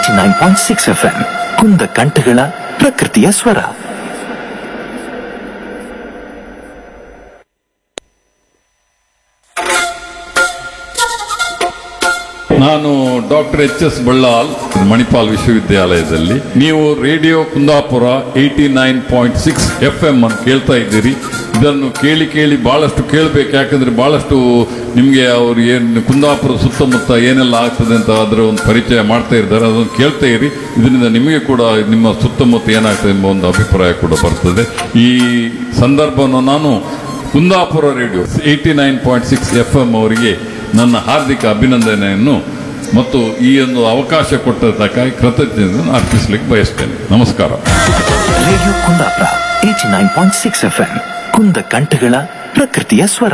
9.6 FM ಕುಂದ ಕಂಠಗಳ ಪ್ರಕೃತಿಯ ಸ್ವರ. ನಾನು ಡಾಕ್ಟರ್ ಎಚ್.ಎಸ್. ಬಳ್ಳಾಲ್, ಮಣಿಪಾಲ್ ವಿಶ್ವವಿದ್ಯಾಲಯದಲ್ಲಿ. ನೀವು ರೇಡಿಯೋ ಕುಂದಾಪುರ 89.6 FM ಅನ್ನು ಕೇಳ್ತಾ ಇದ್ದೀರಿ. ಇದನ್ನು ಕೇಳಿ ಕೇಳಿ ಬಹಳಷ್ಟು ಕೇಳಬೇಕು, ಯಾಕಂದ್ರೆ ಬಹಳಷ್ಟು ನಿಮಗೆ ಅವರು ಏನು ಕುಂದಾಪುರ ಸುತ್ತಮುತ್ತ ಏನೆಲ್ಲ ಆಗ್ತದೆ ಅಂತ ಅದರ ಒಂದು ಪರಿಚಯ ಮಾಡ್ತಾ ಇದ್ದಾರೆ. ಅದನ್ನು ಕೇಳ್ತಾ ಇರಿ. ಇದರಿಂದ ನಿಮಗೆ ಕೂಡ ನಿಮ್ಮ ಸುತ್ತಮುತ್ತ ಏನಾಗ್ತದೆ ಎಂಬ ಒಂದು ಅಭಿಪ್ರಾಯ ಕೂಡ ಬರ್ತದೆ. ಈ ಸಂದರ್ಭವನ್ನು ನಾನು ಕುಂದಾಪುರ ರೇಡಿಯೋ 89.6 FM ಅವರಿಗೆ ನನ್ನ ಹಾರ್ದಿಕ ಅಭಿನಂದನೆಯನ್ನು ಮತ್ತು ಈ ಒಂದು ಅವಕಾಶ ಕೊಟ್ಟದ್ದಕ್ಕಾಗಿ ಕೃತಜ್ಞತೆಯನ್ನು ಅರ್ಪಿಸಲಿಕ್ಕೆ ಬಯಸ್ತೇನೆ. ನಮಸ್ಕಾರ. ರೇಡಿಯೋ ಕುಂದಾಪುರ 89.6 FM ಕುಂದ ಕಂಠಗಳ ಪ್ರಕೃತಿಯ ಸ್ವರ.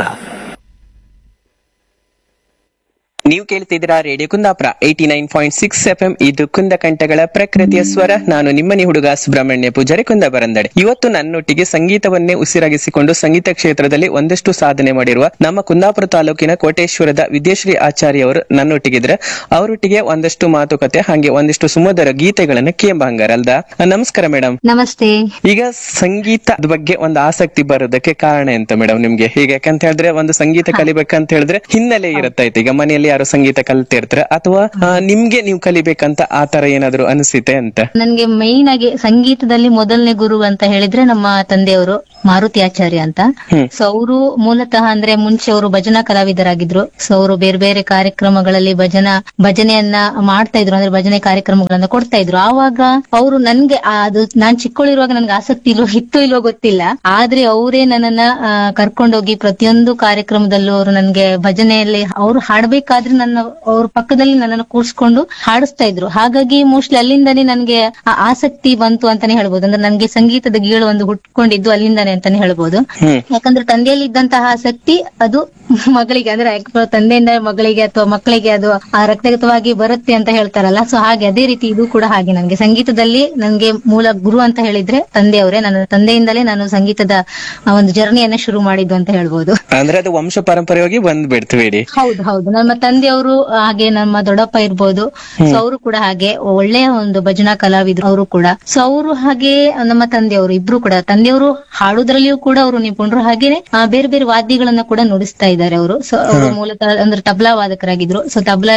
ನೀವು ಕೇಳ್ತಿದ್ದೀರಾ ರೇಡಿಯೋ ಕುಂದಾಪುರ 89.6 FM. ಇದು ಕುಂದ ಕಂಠಗಳ ಪ್ರಕೃತಿಯ ಸ್ವರ. ನಾನು ನಿಮ್ಮನೆ ಹುಡುಗ ಸುಬ್ರಹ್ಮಣ್ಯ ಪೂಜಾರಿ ಕುಂದಬರಂದಡೆ. ಇವತ್ತು ನನ್ನೊಟ್ಟಿಗೆ ಸಂಗೀತವನ್ನೇ ಉಸಿರಾಗಿಸಿಕೊಂಡು ಸಂಗೀತ ಕ್ಷೇತ್ರದಲ್ಲಿ ಒಂದಷ್ಟು ಸಾಧನೆ ಮಾಡಿರುವ ನಮ್ಮ ಕುಂದಾಪುರ ತಾಲೂಕಿನ ಕೋಟೇಶ್ವರದ ವಿದ್ಯಾಶ್ರೀ ಆಚಾರ್ಯ ಅವರು ನನ್ನೊಟ್ಟಿಗಿದ್ರೆ. ಅವರೊಟ್ಟಿಗೆ ಒಂದಷ್ಟು ಮಾತುಕತೆ ಹಾಗೆ ಒಂದಿಷ್ಟು ಸುಮಧುರ ಗೀತೆಗಳನ್ನ ಕೇಂಬಂಗಾರಲ್ದ. ನಮಸ್ಕಾರ ಮೇಡಮ್. ನಮಸ್ತೆ. ಈಗ ಸಂಗೀತದ ಬಗ್ಗೆ ಒಂದು ಆಸಕ್ತಿ ಬರೋದಕ್ಕೆ ಕಾರಣ ಎಂತ ಮೇಡಮ್ ನಿಮ್ಗೆ? ಈಗ ಯಾಕಂತ ಹೇಳಿದ್ರೆ ಒಂದು ಸಂಗೀತ ಕಲಿಬೇಕಂತ ಹೇಳಿದ್ರೆ ಹಿನ್ನೆಲೆ ಇರುತ್ತೈತೆ. ಈಗ ಮನೆಯಲ್ಲಿ ಸಂಗೀತ ಕಲಿತಿರ್ತಾರೆ ಅಥವಾ ನಿಮ್ಗೆ ನೀವು ಕಲಿಬೇಕಂತ ಆ ತರ ಏನಾದ್ರು ಅನಿಸಿತೆ ಅಂತ? ನನ್ಗೆ ಮೈನ್ ಆಗಿ ಸಂಗೀತದಲ್ಲಿ ಮೊದಲನೇ ಗುರು ಅಂತ ಹೇಳಿದ್ರೆ ನಮ್ಮ ತಂದೆಯವರು ಮಾರುತಿ ಆಚಾರ್ಯ ಅಂತ. ಸೊ ಅವರು ಮೂಲತಃ ಅಂದ್ರೆ ಮುಂಚೆ ಅವರು ಭಜನಾ ಕಲಾವಿದರಾಗಿದ್ರು. ಸೊ ಅವರು ಬೇರೆ ಬೇರೆ ಕಾರ್ಯಕ್ರಮಗಳಲ್ಲಿ ಭಜನೆಯನ್ನ ಮಾಡ್ತಾ ಇದ್ರು, ಅಂದ್ರೆ ಭಜನೆ ಕಾರ್ಯಕ್ರಮಗಳನ್ನ ಕೊಡ್ತಾ ಇದ್ರು. ಆವಾಗ ಅವರು ನನ್ಗೆ ಅದು ನಾನ್ ಚಿಕ್ಕವಳಿರುವಾಗ ನನ್ಗೆ ಆಸಕ್ತಿ ಇತ್ತು ಇಲ್ವೋ ಗೊತ್ತಿಲ್ಲ, ಆದ್ರೆ ಅವರೇ ನನ್ನನ್ನ ಕರ್ಕೊಂಡೋಗಿ ಪ್ರತಿಯೊಂದು ಕಾರ್ಯಕ್ರಮದಲ್ಲೂ ಅವರು ನನ್ಗೆ ಭಜನೆಯಲ್ಲಿ ಅವ್ರು ಹಾಡ್ಬೇಕಾದ್ರೆ ಅವ್ರ ಪಕ್ಕದಲ್ಲಿ ನನ್ನನ್ನು ಕೂರ್ಸ್ಕೊಂಡು ಹಾಡಿಸ್ತಾ ಇದ್ರು. ಹಾಗಾಗಿ ಮೋಸ್ಟ್ಲಿ ಅಲ್ಲಿಂದಾನೇ ನನ್ಗೆ ಆಸಕ್ತಿ ಬಂತು ಅಂತಾನೆ ಹೇಳ್ಬೋದು. ಅಂದ್ರೆ ನನ್ಗೆ ಸಂಗೀತದ ಗೀಳು ಒಂದು ಹುಟ್ಕೊಂಡಿದ್ದು ಅಲ್ಲಿಂದಾನೆ ಅಂತಾನೆ ಹೇಳ್ಬೋದು. ಯಾಕಂದ್ರೆ ತಂದೆಯಲ್ಲಿ ಇದ್ದಂತಹ ಆಸಕ್ತಿ ಅದು ಮಗಳಿಗೆ, ಅಂದ್ರೆ ತಂದೆಯಿಂದ ಮಗಳಿಗೆ ಅಥವಾ ಮಕ್ಕಳಿಗೆ ಅದು ರಕ್ತಗತವಾಗಿ ಬರುತ್ತೆ ಅಂತ ಹೇಳ್ತಾರಲ್ಲ. ಸೊ ಹಾಗೆ ಅದೇ ರೀತಿ ಇದು ಕೂಡ ಹಾಗೆ. ನನ್ಗೆ ಸಂಗೀತದಲ್ಲಿ ನನ್ಗೆ ಮೂಲ ಗುರು ಅಂತ ಹೇಳಿದ್ರೆ ತಂದೆಯವರೇ. ನನ್ನ ತಂದೆಯಿಂದಲೇ ನಾನು ಸಂಗೀತದ ಒಂದು ಜರ್ನಿಯನ್ನ ಶುರು ಮಾಡಿದ್ದು ಅಂತ ಹೇಳ್ಬೋದು. ಅಂದ್ರೆ ಅದು ವಂಶ ಪರಂಪರೆಯಾಗಿ ಬಂದ್ಬಿಡ್ತೀವಿ. ಹೌದು ಹೌದು. ನಮ್ಮ ತಂದೆಯವರು ಹಾಗೆ, ನಮ್ಮ ದೊಡ್ಡಪ್ಪ ಇರ್ಬೋದು, ಸೊ ಅವರು ಕೂಡ ಹಾಗೆ ಒಳ್ಳೆಯ ಒಂದು ಭಜನಾ ಕಲಾವಿದ್ರು ಅವರು ಕೂಡ. ಸೊ ಅವರು ಹಾಗೆ ನಮ್ಮ ತಂದೆಯವರು ಇಬ್ರು ಕೂಡ, ತಂದೆಯವರು ಹಾಡುದ್ರಲ್ಲಿಯೂ ಕೂಡ ಅವರು ನಿಪುಣರು, ಹಾಗೇನೆ ಬೇರೆ ಬೇರೆ ವಾದ್ಯಗಳನ್ನ ಕೂಡ ನುಡಿಸ್ತಾ ಇದ್ದಾರೆ ಅವರು. ಸೊ ಅವರು ಮೂಲತಃ ಅಂದ್ರೆ ತಬ್ಲಾ ವಾದಕರಾಗಿದ್ರು. ಸೊ ತಬ್ಲಾ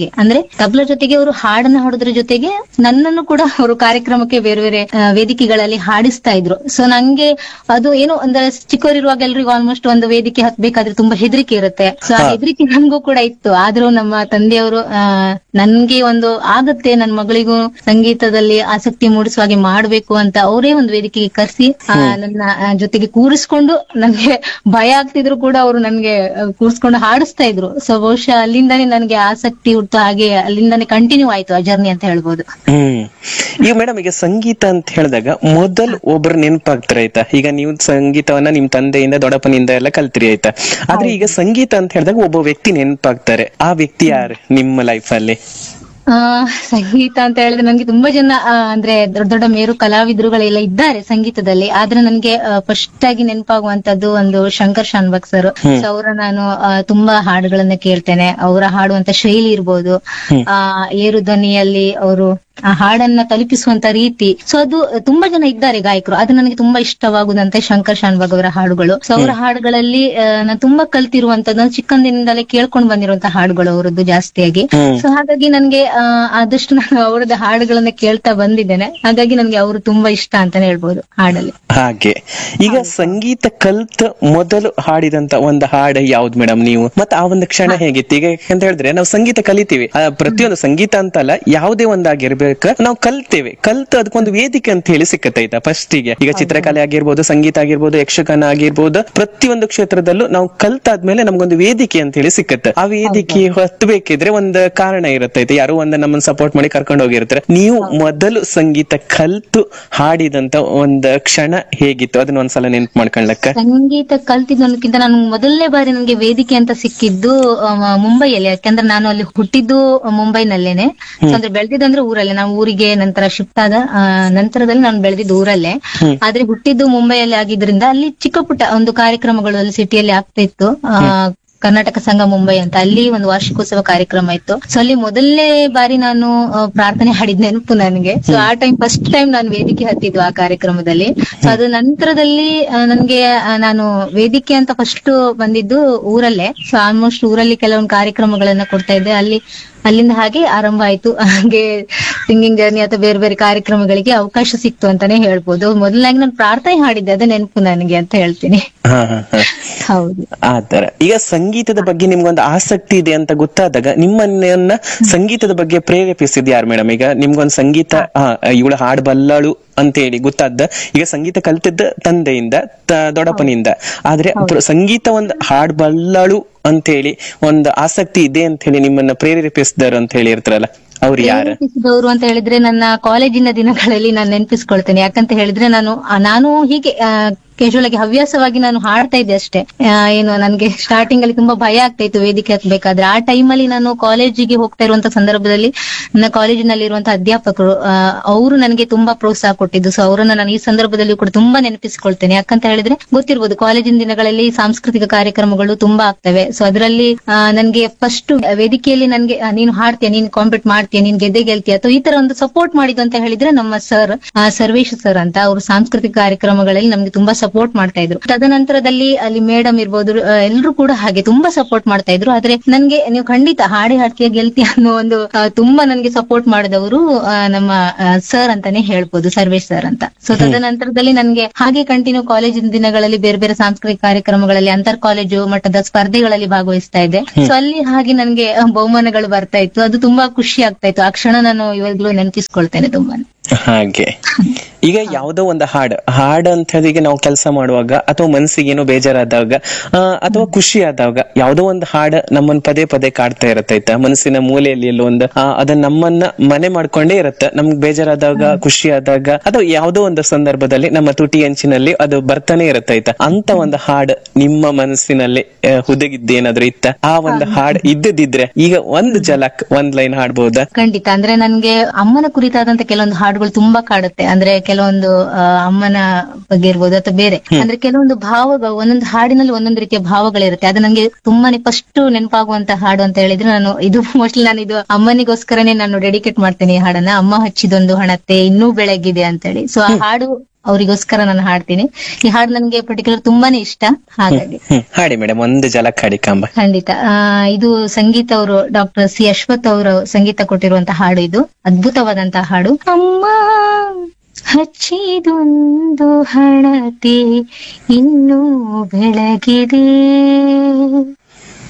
ಜೊತೆಗೆ ಅವರು ಹಾಡನ್ನ ಹಾಡೋದ್ರ ಜೊತೆಗೆ ನನ್ನನ್ನು ಕೂಡ ಅವರು ಕಾರ್ಯಕ್ರಮಕ್ಕೆ ಬೇರೆ ಬೇರೆ ವೇದಿಕೆಗಳಲ್ಲಿ ಹಾಡಿಸ್ತಾ ಇದ್ರು. ಸೊ ನಂಗೆ ಅದು ಏನು ಅಂದ್ರೆ ಚಿಕ್ಕವರಿರುವಾಗ ಎಲ್ರಿಗೂ ಆಲ್ಮೋಸ್ಟ್ ಒಂದು ವೇದಿಕೆ ಹತ್ಬೇಕಾದ್ರೆ ತುಂಬಾ ಹೆದರಿಕೆ ಇರುತ್ತೆ. ಸೊ ಆ ಹೆದರಿಕೆ ನನ್ಗೂ ಕೂಡ ಇತ್ತು. ಆದ್ರೂ ನಮ್ಮ ತಂದೆಯವರು ನನ್ಗೆ ಒಂದು ಆಗತ್ತೆ, ನನ್ ಮಗಳಿಗೂ ಸಂಗೀತದಲ್ಲಿ ಆಸಕ್ತಿ ಮೂಡಿಸುವ ಹಾಗೆ ಮಾಡ್ಬೇಕು ಅಂತ ಅವರೇ ಒಂದು ವೇದಿಕೆಗೆ ಕರೆಸಿ ನನ್ನ ಜೊತೆಗೆ ಕೂರಿಸ್ಕೊಂಡು, ನನ್ಗೆ ಭಯ ಆಗ್ತಿದ್ರು ಕೂಡ ಅವರು ನನ್ಗೆ ಕೂರಿಸ್ಕೊಂಡು ಹಾಡಿಸ್ತಾ ಇದ್ರು. ಸೊ ಬಹುಶಃ ಅಲ್ಲಿಂದಾನೇ ನನ್ಗೆ ಆಸಕ್ತಿ ಹುಟ್ಟು, ಹಾಗೆ ಅಲ್ಲಿಂದಾನೇ ಕಂಟಿನ್ಯೂ ಆಯ್ತು ಆ ಜರ್ನಿ ಅಂತ ಹೇಳ್ಬೋದು. ಈಗ ಮೇಡಮ್, ಈಗ ಸಂಗೀತ ಅಂತ ಹೇಳಿದಾಗ ಮೊದಲು ಒಬ್ರು ನೆನಪಾಗ್ತಾರೆ ಆಯ್ತಾ? ಈಗ ನೀವು ಸಂಗೀತವನ್ನ ನಿಮ್ ತಂದೆಯಿಂದ ದೊಡ್ಡಪ್ಪನಿಂದ ಎಲ್ಲ ಕಲ್ತಿರಿ ಆಯ್ತಾ? ಆದ್ರೆ ಈಗ ಸಂಗೀತ ಅಂತ ಹೇಳಿದಾಗ ಒಬ್ಬ ವ್ಯಕ್ತಿ ನೆನಪಾಗ್ತಾರೆ. ಆ ವ್ಯಕ್ತಿ ಯಾರು ನಿಮ್ಮ ಲೈಫ್ ಅಲ್ಲಿ? ಸಂಗೀತ ಅಂತ ಹೇಳಿದ್ರೆ ನನ್ಗೆ ತುಂಬಾ ಜನ ಅಂದ್ರೆ ದೊಡ್ಡ ದೊಡ್ಡ ಮೇರು ಕಲಾವಿದರುಗಳೆಲ್ಲ ಇದ್ದಾರೆ ಸಂಗೀತದಲ್ಲಿ. ಆದ್ರೆ ನನ್ಗೆ ಫಸ್ಟ್ ಆಗಿ ನೆನಪಾಗುವಂತದ್ದು ಒಂದು ಶಂಕರ್ ಶಾನ್ಭಾಗ್ ಸರ್. ಸೊ ಅವರ ನಾನು ತುಂಬಾ ಹಾಡುಗಳನ್ನ ಕೇಳ್ತೇನೆ. ಅವರ ಹಾಡುವಂತ ಶೈಲಿ ಇರ್ಬೋದು, ಏರು ಧ್ವನಿಯಲ್ಲಿ ಅವರು ಆ ಹಾಡನ್ನ ತಲುಪಿಸುವಂತ ರೀತಿ. ಸೊ ಅದು ತುಂಬಾ ಜನ ಇದ್ದಾರೆ ಗಾಯಕರು, ಅದು ನನಗೆ ತುಂಬಾ ಇಷ್ಟವಾಗುದಂತೆ ಶಂಕರ್ ಶಾನ್ಭಾಗ್ ಅವರ ಹಾಡುಗಳು. ಸೊ ಅವರ ಹಾಡುಗಳಲ್ಲಿ ನಾನು ತುಂಬಾ ಕಲ್ತಿರುವಂತದ್ದು, ನಾನು ಚಿಕ್ಕಂದಿನಿಂದಲೇ ಕೇಳ್ಕೊಂಡು ಬಂದಿರುವಂತಹ ಹಾಡುಗಳು ಅವರದ್ದು ಜಾಸ್ತಿಯಾಗಿ. ಸೊ ಹಾಗಾಗಿ ನನ್ಗೆ ಆದಷ್ಟು ನಾನು ಅವರದ ಹಾಡುಗಳನ್ನ ಕೇಳ್ತಾ ಬಂದಿದ್ದೇನೆ. ಹಾಗಾಗಿ ನನ್ಗೆ ಅವರು ತುಂಬಾ ಇಷ್ಟ ಅಂತಾನೆ ಹೇಳ್ಬೋದು ಹಾಡಲ್ಲಿ. ಹಾಗೆ ಈಗ ಸಂಗೀತ ಕಲ್ತ ಮೊದಲು ಹಾಡಿದಂತ ಒಂದು ಹಾಡು ಯಾವ್ದು ಮೇಡಮ್ ನೀವು? ಮತ್ತೆ ಆ ಒಂದು ಕ್ಷಣ ಹೇಗಿತ್ತು? ಈಗ ಅಂತ ಹೇಳಿದ್ರೆ ನಾವು ಸಂಗೀತ ಕಲಿತೀವಿ, ಪ್ರತಿಯೊಂದು ಸಂಗೀತ ಅಂತಲ್ಲ ಯಾವುದೇ ಒಂದಾಗಿರ್ಬೇಕು, ನಾವು ಕಲ್ತೇವೆ. ಅದಕ್ಕೊಂದು ವೇದಿಕೆ ಅಂತ ಹೇಳಿ ಸಿಕ್ಕತ್ತೈತಾ ಫಸ್ಟಿಗೆ? ಈಗ ಚಿತ್ರಕಲೆ ಆಗಿರ್ಬೋದು, ಸಂಗೀತ ಆಗಿರ್ಬೋದು, ಯಕ್ಷಗಾನ ಆಗಿರ್ಬೋದು, ಪ್ರತಿಯೊಂದು ಕ್ಷೇತ್ರದಲ್ಲೂ ನಾವು ಕಲ್ತಾದ್ಮೇಲೆ ನಮ್ಗೊಂದು ವೇದಿಕೆ ಅಂತ ಹೇಳಿ ಸಿಕ್ಕತ್ತೆ. ಆ ವೇದಿಕೆ ಹತ್ತಬೇಕಿದ್ರೆ ಒಂದು ಕಾರಣ ಇರುತ್ತೈತೆ, ಯಾರೋ ಒಂದು ನಮ್ಮನ್ನ ಸಪೋರ್ಟ್ ಮಾಡಿ ಕರ್ಕೊಂಡು ಹೋಗಿರ್ತಾರೆ. ನೀವು ಮೊದಲು ಸಂಗೀತ ಕಲ್ತು ಹಾಡಿದಂತ ಒಂದು ಕ್ಷಣ ಹೇಗಿತ್ತು? ಅದನ್ನ ಒಂದ್ಸಲ ನೆನ್ಪು ಮಾಡ್ಕೊಳ್ಳಕ್ಕ. ಸಂಗೀತ ಕಲ್ತಿದ್ದಕ್ಕಿಂತ ನಾನು ಮೊದಲನೇ ಬಾರಿ ನನಗೆ ವೇದಿಕೆ ಅಂತ ಸಿಕ್ಕಿದ್ದು ಮುಂಬೈಯಲ್ಲಿ. ಯಾಕಂದ್ರೆ ನಾನು ಅಲ್ಲಿ ಹುಟ್ಟಿದ್ದು ಮುಂಬೈನಲ್ಲೇನೆ, ಅಂದ್ರೆ ಬೆಳೆದಿದ್ದಂದ್ರೆ ಊರಲ್ಲೇ. ನಾವು ಊರಿಗೆ ನಂತರ ಶಿಫ್ಟ್ ಆದ ನಂತರದಲ್ಲಿ ನಾನು ಬೆಳೆದಿದ್ದು ಊರಲ್ಲೇ, ಆದ್ರೆ ಹುಟ್ಟಿದ್ದು ಮುಂಬೈಯಲ್ಲಿ ಆಗಿದ್ರಿಂದ ಅಲ್ಲಿ ಚಿಕ್ಕ ಪುಟ್ಟ ಒಂದು ಕಾರ್ಯಕ್ರಮಗಳು ಅಲ್ಲಿ ಸಿಟಿಯಲ್ಲಿ ಆಗ್ತಾ ಇತ್ತು. ಕರ್ನಾಟಕ ಸಂಘ ಮುಂಬೈ ಅಂತ, ಅಲ್ಲಿ ಒಂದು ವಾರ್ಷಿಕೋತ್ಸವ ಕಾರ್ಯಕ್ರಮ ಇತ್ತು. ಸೊ ಅಲ್ಲಿ ಮೊದಲನೇ ಬಾರಿ ನಾನು ಪ್ರಾರ್ಥನೆ ಹಾಡಿದ ನೆನಪು ನನಗೆ. ಸೊ ಆ ಫಸ್ಟ್ ಟೈಮ್ ನಾನು ವೇದಿಕೆ ಹತ್ತಿದ್ದು ಆ ಕಾರ್ಯಕ್ರಮದಲ್ಲಿ. ಸೊ ಅದು ನಂತರದಲ್ಲಿ ನನ್ಗೆ ನಾನು ವೇದಿಕೆ ಅಂತ ಫಸ್ಟ್ ಬಂದಿದ್ದು ಊರಲ್ಲೇ. ಸೊ ಆಲ್ಮೋಸ್ಟ್ ಊರಲ್ಲಿ ಕೆಲವೊಂದು ಕಾರ್ಯಕ್ರಮಗಳನ್ನ ಕೊಡ್ತಾ ಇದ್ದೆ. ಅಲ್ಲಿಂದ ಹಾಗೆ ಆರಂಭ ಆಯ್ತು. ಹಾಗೆ ಸಿಂಗಿಂಗ್ ಜರ್ನಿ ಅಥವಾ ಬೇರೆ ಬೇರೆ ಕಾರ್ಯಕ್ರಮಗಳಿಗೆ ಅವಕಾಶ ಸಿಕ್ತು ಅಂತಾನೆ ಹೇಳ್ಬೋದು. ಮೊದಲಾಗಿ ನಾನು ಪ್ರಾರ್ಥನೆ ಹಾಡಿದ್ದೆ, ಅದೇ ನೆನಪು ನನಗೆ ಅಂತ ಹೇಳ್ತೀನಿ. ಹೌದು, ಆತರ. ಈಗ ಸಂಗೀತದ ಬಗ್ಗೆ ನಿಮ್ಗೊಂದು ಆಸಕ್ತಿ ಇದೆ ಅಂತ ಗೊತ್ತಾದಾಗ ನಿಮ್ಮನ್ನ ಸಂಗೀತದ ಬಗ್ಗೆ ಪ್ರೇರೇಪಿಸಿದ್ ಯಾರು ಮೇಡಮ್? ಈಗ ನಿಮ್ಗೊಂದು ಸಂಗೀತ ಇವಳು ಹಾಡಬಲ್ಲಳು ಅಂತ ಹೇಳಿ ಗೊತ್ತಾದ, ಈಗ ಸಂಗೀತ ಕಲ್ತಿದ್ದ ತಂದೆಯಿಂದ, ದೊಡ್ಡಪ್ಪನಿಂದ, ಆದ್ರೆ ಸಂಗೀತ ಒಂದು ಹಾಡಬಲ್ಲಳು ಅಂತ ಹೇಳಿ ಒಂದು ಆಸಕ್ತಿ ಇದೆ ಅಂತ ಹೇಳಿ ನಿಮ್ಮನ್ನ ಪ್ರೇರೇಪಿಸಿದಾರು ಅಂತ ಹೇಳಿ ಇರ್ತಾರಲ್ಲ, ಅವ್ರು ಯಾರು? ಪ್ರೇರೇಪಿಸಿದವರು ಅಂತ ಹೇಳಿದ್ರೆ ನನ್ನ ಕಾಲೇಜಿನ ದಿನಗಳಲ್ಲಿ ನಾನು ನೆನಪಿಸ್ಕೊಳ್ತೇನೆ. ಯಾಕಂತ ಹೇಳಿದ್ರೆ ನಾನು ಹೀಗೆ ಕ್ಯಾಶುವಲ್ ಆಗಿ ಹವ್ಯಾಸವಾಗಿ ನಾನು ಹಾಡ್ತಾ ಇದ್ದೆ ಅಷ್ಟೇ. ಏನು ನನ್ಗೆ ಸ್ಟಾರ್ಟಿಂಗ್ ಅಲ್ಲಿ ತುಂಬಾ ಭಯ ಆಗ್ತಾ ಇತ್ತು ವೇದಿಕೆ ಹತ್ಬೇಕಾದ್ರೆ. ಆ ಟೈಮಲ್ಲಿ ನಾನು ಕಾಲೇಜಿಗೆ ಹೋಗ್ತಾ ಇರುವಂತ ಸಂದರ್ಭದಲ್ಲಿ ನನ್ನ ಕಾಲೇಜಿನಲ್ಲಿ ಇರುವಂತಹ ಅಧ್ಯಾಪಕರು ಅವರು ನನಗೆ ತುಂಬಾ ಪ್ರೋತ್ಸಾಹ ಕೊಟ್ಟಿದ್ದು. ಸೊ ಅವರನ್ನ ನಾನು ಈ ಸಂದರ್ಭದಲ್ಲಿ ಕೂಡ ತುಂಬಾ ನೆನಪಿಸಿಕೊಳ್ತೇನೆ. ಯಾಕಂತ ಹೇಳಿದ್ರೆ ಗೊತ್ತಿರ್ಬೋದು, ಕಾಲೇಜಿನ ದಿನಗಳಲ್ಲಿ ಸಾಂಸ್ಕೃತಿಕ ಕಾರ್ಯಕ್ರಮಗಳು ತುಂಬಾ ಆಗ್ತವೆ. ಸೊ ಅದರಲ್ಲಿ ನನ್ಗೆ ಫಸ್ಟ್ ವೇದಿಕೆಯಲ್ಲಿ ನನ್ಗೆ ನೀನು ಹಾಡ್ತೀಯ, ನೀನು ಕಾಂಪಿಟ್ ಮಾಡ್ತೀಯ, ನೀನ್ ಗೆದ್ದೆ ಗೆಲ್ತೀಯ ಅಥವಾ ಈ ತರ ಒಂದು ಸಪೋರ್ಟ್ ಮಾಡಿದ್ದು ಅಂತ ಹೇಳಿದ್ರೆ ನಮ್ಮ ಸರ್ ಸರ್ವೇಶ್ ಸರ್ ಅಂತ, ಅವರು ಸಾಂಸ್ಕೃತಿಕ ಕಾರ್ಯಕ್ರಮಗಳಲ್ಲಿ ನಮ್ಗೆ ತುಂಬಾ ಸಪೋರ್ಟ್ ಮಾಡ್ತಾ ಇದ್ರು. ತದನಂತರದಲ್ಲಿ ಅಲ್ಲಿ ಮೇಡಮ್ ಇರ್ಬೋದು, ಎಲ್ಲರೂ ಕೂಡ ಹಾಗೆ ತುಂಬಾ ಸಪೋರ್ಟ್ ಮಾಡ್ತಾ ಇದ್ರು. ಆದ್ರೆ ನನ್ಗೆ ನೀವು ಖಂಡಿತ ಹಾಡ್ತೀಯ ಗೆಲ್ತೀಯ ಅನ್ನೋ ಒಂದು ತುಂಬಾ ನನ್ಗೆ ಸಪೋರ್ಟ್ ಮಾಡಿದವರು ನಮ್ಮ ಸರ್ ಅಂತಾನೆ ಹೇಳ್ಬೋದು, ಸರ್ವೇಶ್ ಸರ್ ಅಂತ. ಸೊ ತದನಂತರದಲ್ಲಿ ನನ್ಗೆ ಹಾಗೆ ಕಂಟಿನ್ಯೂ ಕಾಲೇಜಿನ ದಿನಗಳಲ್ಲಿ ಬೇರೆ ಬೇರೆ ಸಾಂಸ್ಕೃತಿಕ ಕಾರ್ಯಕ್ರಮಗಳಲ್ಲಿ ಅಂತರ್ ಕಾಲೇಜು ಮಟ್ಟದ ಸ್ಪರ್ಧೆಗಳಲ್ಲಿ ಭಾಗವಹಿಸ್ತಾ ಇದ್ದೆ. ಸೊ ಅಲ್ಲಿ ಹಾಗೆ ನನ್ಗೆ ಬಹುಮಾನಗಳು ಬರ್ತಾ ಇತ್ತು. ಅದು ತುಂಬಾ ಖುಷಿ ಆಗ್ತಾ ಇತ್ತು. ಆ ಕ್ಷಣ ನಾನು ಇವಾಗ್ಲೂ ನೆನಪಿಸ್ಕೊಳ್ತೇನೆ ತುಂಬಾ. ಹಾಗೆ ಈಗ ಯಾವ್ದೋ ಒಂದು ಹಾಡು ಅಂತ ಹೇಳಿ ನಾವು ಕೆಲಸ ಮಾಡುವಾಗ ಅಥವಾ ಮನಸ್ಸಿಗೆ ಏನೋ ಬೇಜಾರಾದಾಗ ಅಥವಾ ಖುಷಿ ಆದಾಗ ಯಾವ್ದೋ ಒಂದು ಹಾಡು ನಮ್ಮನ್ನ ಪದೇ ಪದೇ ಕಾಡ್ತಾ ಇರತ್ತೈತ, ಮನಸ್ಸಿನ ಮೂಲೆಯಲ್ಲಿ ಎಲ್ಲೋ ಒಂದು ಅದನ್ನ ನಮ್ಮನ್ನ ಮನೆ ಮಾಡ್ಕೊಂಡೇ ಇರತ್ತೆ. ನಮ್ಗೆ ಬೇಜಾರಾದಾಗ, ಖುಷಿ ಆದಾಗ ಅಥವಾ ಯಾವ್ದೋ ಒಂದು ಸಂದರ್ಭದಲ್ಲಿ ನಮ್ಮ ತುಟಿ ಅಂಚಿನಲ್ಲಿ ಅದು ಬರ್ತಾನೆ ಇರತ್ತೈತ. ಅಂತ ಒಂದು ಹಾಡು ನಿಮ್ಮ ಮನಸ್ಸಿನಲ್ಲಿ ಹುದುಗಿದ್ದೇನಾದ್ರೂ ಇತ್ತ? ಆ ಒಂದು ಹಾಡು ಇದ್ದಿದ್ರೆ ಈಗ ಒಂದು ಜಲಕ್ ಒಂದ್ ಲೈನ್ ಹಾಡ್ಬಹುದಾ? ಖಂಡಿತ. ಅಂದ್ರೆ ನನ್ಗೆ ಅಮ್ಮನ ಕುರಿತಾದಂತ ಕೆಲವೊಂದು ಹಾಡುಗಳು ತುಂಬಾ ಕಾಡುತ್ತೆ. ಅಂದ್ರೆ ಕೆಲವೊಂದು ಅಮ್ಮನ ಬಗ್ಗೆ ಇರ್ಬೋದು ಅಥವಾ ಬೇರೆ, ಅಂದ್ರೆ ಕೆಲವೊಂದು ಭಾವಗಳು, ಒಂದೊಂದು ಹಾಡಿನಲ್ಲಿ ಒಂದೊಂದು ರೀತಿಯ ಭಾವಗಳಿರುತ್ತೆ. ಅದು ನಂಗೆ ತುಂಬಾನೇ ಫಸ್ಟ್ ನೆನಪಾಗುವಂತ ಹಾಡು ಅಂತ ಹೇಳಿದ್ರೆ ನಾನು ಇದು ಅಮ್ಮನಿಗೋಸ್ಕರನೇ ನಾನು ಡೆಡಿಕೇಟ್ ಮಾಡ್ತೇನೆ ಈ ಹಾಡನ್ನ. ಅಮ್ಮ ಹಚ್ಚಿದೊಂದು ಹಣತೆ ಇನ್ನೂ ಬೆಳಗಿದೆ ಅಂತ ಹೇಳಿ. ಸೊ ಆ ಹಾಡು ಅವರಿಗೋಸ್ಕರ ನಾನು ಹಾಡ್ತೀನಿ. ಈ ಹಾಡು ನನ್ಗೆ ಪರ್ಟಿಕ್ಯುಲರ್ ತುಂಬಾನೇ ಇಷ್ಟ. ಹಾಗಾಗಿ ಹಾಡಿ ಮೇಡಮ್, ಒಂದು ಜಲಕ್ ಹಾಡಿ ಕಾಂಬ. ಖಂಡಿತ. ಇದು ಸಂಗೀತ ಅವರು ಡಾಕ್ಟರ್ ಸಿ ಅಶ್ವಥ್ ಅವರು ಸಂಗೀತ ಕೊಟ್ಟಿರುವಂತಹ ಹಾಡು. ಇದು ಅದ್ಭುತವಾದಂತಹ ಹಾಡು. ಅಮ್ಮ ಹಚ್ಚಿದೊಂದು ಹಣತೆ ಇನ್ನೂ ಬೆಳಗಿದೆ,